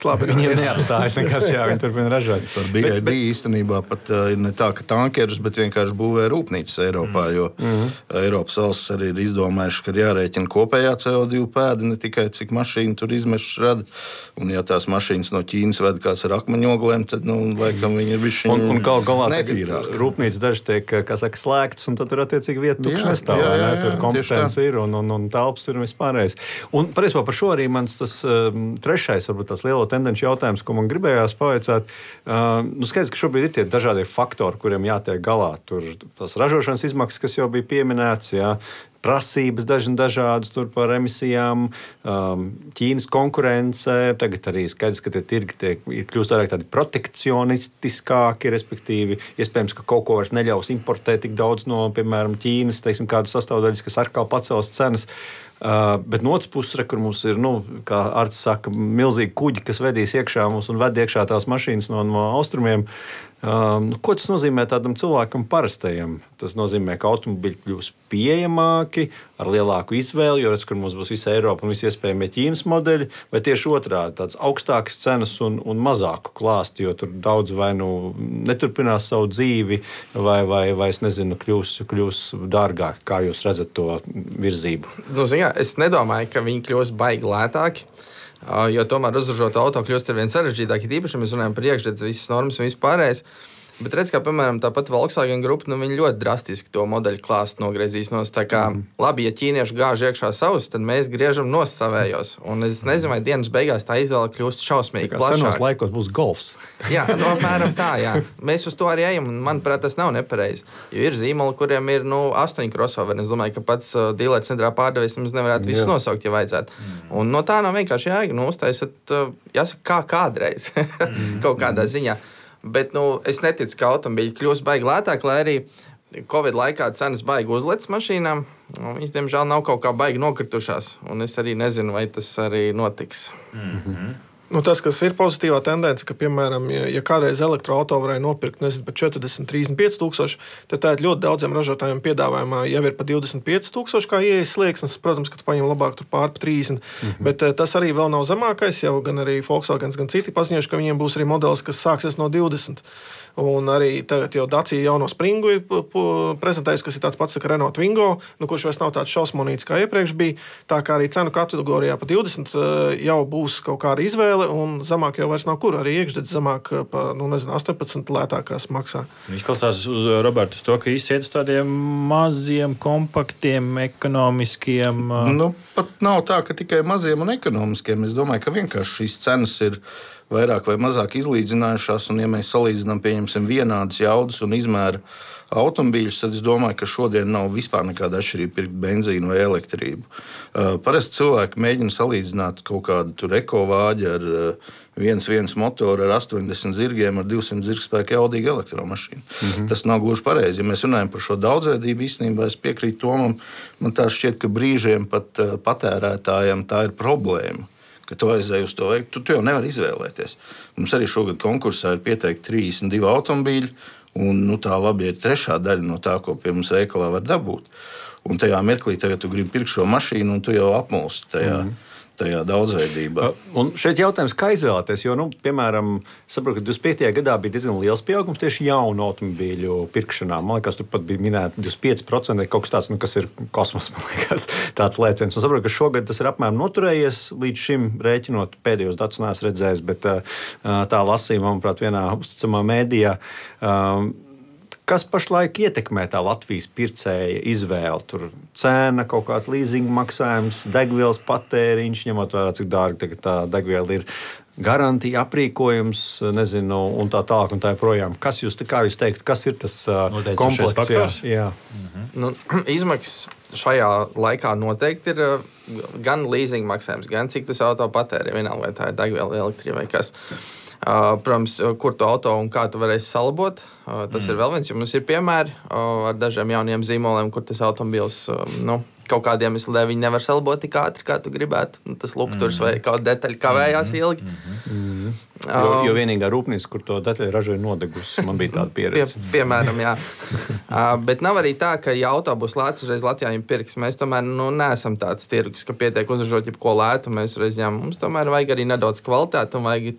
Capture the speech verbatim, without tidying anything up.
Labi, viņiem neapstājas nekas, jā, viņi turpina ražot. Par B I D īstenībā pat ir ne tā, ka tankerus, bet vienkārši būvē rūpnīcas Eiropā, jo mm. Eiropas valsts arī ir izdomājuši, ka ir jārēķina kopējā C O divi pēda, ne tikai cik mašīna tur izmešas rada. Un ja tās mašīnas no Ķīnas ved kāds ar akmeņoglēm, tad, nu, laikam viņi ir bišķiņ un, un gal galā netīrāk. Rūpnīcas daži tiek, kā saka, slēgtas, un tad tur attiecīgi vieta tukši nestāv. jā, jā, jā, tur kompetence ir un, un, un telpas ir un vispārējais. Un, patiesībā, par šo arī mans tas um, trešais, varbūt tās lielo tendenci jautājums, ko man gribējās pavaicāt. Uh, nu, skaidrs, ka šobrīd ir tie dažādie faktori, kuriem jātiek galā. Tur tās ražošanas izmaksas, kas jau bija pieminētas, jā, prasības daži dažādas tur par emisijām, um, Ķīnas konkurence, tagad arī skaidrs, ka tie tirgi tiek, ir kļūst vairāk tādi protekcionistiskāki, respektīvi, iespējams, ka kaut ko vairs neļaus importēt tik daudz no, piemēram, Ķīnas, teiksim, kādas sastāvdaļas, kas atkal pacels cenas. Uh, bet no otras puses, re, kur mums ir, nu, kā Arts saka, milzīgi kuģi, kas vedīs iekšā mums un ved iekšā tās mašīnas no, no austrumiem. Uh, nu, ko tas nozīmē tādam cilvēkam parastajam? Tas nozīmē, ka automobīļi kļūs pieejamāki, ar lielāku izvēli, jo redz, kur mums būs visa Eiropa un visi iespējamie Ķīnas modeļi, vai tieši otrādi tāds augstākas cenas un, un mazāku klāstu, jo tur daudz vai nu neturpinās savu dzīvi, vai, vai, vai es nezinu, kļūs, kļūs dārgāk. Kā jūs redzat to virzību? Nu, zin, jā, es nedomāju, ka viņi kļūs baigi lētāki. Jo tomēr uzražot auto kļūst ar vien sarežģītāk, ja īpaši mēs runājam par iekšzemes, visas normas un vispārējais. Bet redz, kā piemēram tāpat Volkswagen grupa, nu viņi ļoti drastiski to modeļu klāstu nogriezīs nos. Tā kā, mm. labi, ja ķīnieši gāž iekšā savus, tad mēs griežam nos savējos. Un es nezinu, vai dienas beigās tā izvēle kļūst šausmīgi plašāk. Senos laikos būs golfs. Jā, nu, apmēram tā, jā. Mēs uz to arī ejam, un manuprāt, tas nav nepareizi. Jo ir zīmoli, kuriem ir, nu, astoņi crossoveri. Es domāju, ka pats uh, dīlētas centrā pārdevējs mums nevarētu visus nosaukt, ja vajadzētu. Mm. Un no tā nav vienkārši jāiet, nu, uztaisat, uh, jāsaka, kā kādreiz, kaut kādā ziņā. Bet nu, es neticu, ka automobīļi kļūs baigi lētāk, lai arī Covid laikā cenas baigi uzlec mašīnām. Viņas, diemžēl, nav kaut kā baigi nokritušās. Un es arī nezinu, vai tas arī notiks. Mm-hmm. Nu, tas, kas ir pozitīvā tendence, ka, piemēram, ja, ja kādreiz elektroauto varēja nopirkt, nezinu, par četrdesmit, trīsdesmit pieci tūkstoši, tad tā ir ļoti daudziem ražotājiem piedāvājumā jau ir par divdesmit pieci tūkstoši kā ieejas slieksnis. Protams, ka tu paņem labāk tur pār par trīsdesmit, mm-hmm. bet tas arī vēl nav zemākais. Jau gan arī Volkswagen, gan citi paziņojuši, ka viņiem būs arī modelis, kas sāksies no divdesmit. Un arī tagad jau Dacia jauno Springu ir prezentējusi, kas ir tāds pats, kā Renault Twingo, nu, kurš vairs nav tāds šausmonīts, kā iepriekš bija. Tā kā arī cenu kategorijā pa divdesmit jau būs kaut kāda izvēle, un zemāk jau vairs nav kur. Arī iekšdedz zemāk pa, nu, nezinu, astoņpadsmit lētākās maksā. Izklausās, Roberts, to, ka iziet uz tādiem maziem, kompaktiem, ekonomiskiem. Nu, pat nav tā, ka tikai maziem un ekonomiskiem. Es domāju, ka vienkārši šīs cenas ir vairāk vai mazāk izlīdzinājušās, un ja mēs salīdzinām, pieņemsim, vienādas jaudas un izmēra automobīļus, tad es domāju, ka šodien nav vispār nekāda atšķirība pirkt benzīnu vai elektrību. Uh, parasti cilvēki mēģina salīdzināt kaut kādu tur ekovāģi ar uh, viens viens motoru ar astoņdesmit zirgiem ar divsimt zirgspēku jaudīgu elektromašīnu. Mm-hmm. Tas nav gluži pareizi. Ja mēs runājam par šo daudzveidību, īstenībā es piekrītu Tomam, man tā šķiet, ka brīžiem pat uh, patērētājiem tā ir problēma. Ka tu aizēji uz to veikt, tu, tu jau nevari izvēlēties. Mums arī šogad konkursā ir pieteikti trīsdesmit divi automobīļi, un nu, tā labi ir trešā daļa no tā, ko pie mums veikalā var dabūt. Un tajā mirklī tagad tu gribi pirkt šo mašīnu, un tu jau apmulsti tajā. Mm. tajā daudzveidībā. Un šeit jautājums, kā izvēlēties, jo, nu, piemēram, saprotu, ka divdesmit piektajā gadā bija diezgan liels pieaugums tieši jaunu automobīļu pirkšanā. Man liekas, tur pat bija minēta divdesmit pieci procenti kaut kas tāds, nu, kas ir kosmos, man liekas, tāds lēciens. Un saprotu, ka šogad tas ir apmēram noturējies līdz šim rēķinot. Pēdējos datus neesmu redzējis, bet tā lasīja, manuprāt, vienā uzticamā mēdījā. Kas pašlaik ietekmē tā Latvijas pircēja izvēli? Tur cena, kaut kāds leasinga maksājums, degvielas patēriņš, ņemot vērā, cik dārgi tagad tā degviela ir, garantija, aprīkojums, nezinu, un tā tālāk un tā joprojām. Kas jūs, kā jūs teikt, kas ir tas komplekts faktors? Jā. Mhm. Nu, izmaksas šajā laikā noteikti ir gan leasinga maksājums, gan cik tas auto patērē, vienalga vai tā ir degviela, elektrība vai kas. Uh, protams, kur tu auto un kā tu varēsi salabot, uh, tas mm. ir vēl viens, jo mums ir piemēri uh, ar dažiem jauniem zīmoliem, kur tas automobils, uh, nu, kaut kādiem iemesliem viņi nevar salabot tik ātri, kā tu gribētu. Nu, tas lukturs mm. vai kāda detaļa kavējās ilgi. Mm. Jo, jo vienīgā rūpnīca, kur to detaļu ražoja, nodegusi. Man bija tāda pieredze. Pie, piemēram, jā. uh, bet nav arī tā, ka, ja auto būs lēts, uzreiz Latvijā viņi pirks. Mēs tomēr nu, neesam tāds tirgus, ka pietiek uzražot jebko lētu. Mēs reiz ņemam. Mums tomēr vajag arī nedaudz kvalitāti un vajag